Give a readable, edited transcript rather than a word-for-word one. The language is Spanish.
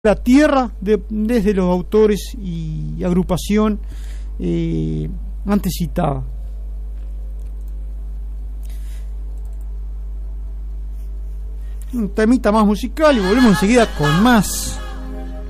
la tierra desde los autores y agrupación antes citada. Un temita más musical y volvemos enseguida con más.